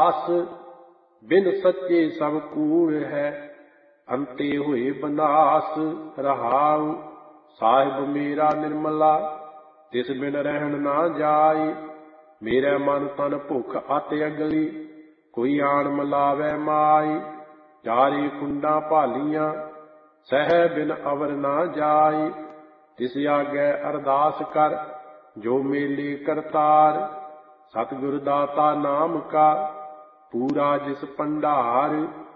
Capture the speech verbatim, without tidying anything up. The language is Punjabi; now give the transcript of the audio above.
ਆਸ। ਬਿਨ ਸੱਚੇ ਸਭ ਕੂੜ ਹੈ, ਅੰਤੇ ਹੋਏ ਬਨਾਸ। ਰਹਾਉ ਸਾਹਿਬ ਮੇਰਾ ਨਿਰਮਲਾ, ਤਿਸ ਬਿਨ ਰਹਿਣ ਨਾ ਜਾਇ। ਮੇਰੇ ਮਨ ਤਨ ਭੁੱਖ ਅਤ ਅਗਲੀ, ਕੋਈ ਆਣ ਮਿਲਾਵੈ ਮਾਈ। ਚਾਰੇ ਕੁੰਡਾਂ ਭਾਲੀਆਂ, ਸਹਿ ਬਿਨ ਅਵਰ ਨਾ ਜਾਇ। ਤਿਸ ਆਗੇ ਅਰਦਾਸ ਕਰ, ਜੋ ਮੇਲੇ ਕਰਤਾਰ। ਸਤਿਗੁਰ ਦਾਤਾ ਨਾਮ ਕਾ, ਪੂਰਾ ਜਿਸ ਭੰਡਾਰ।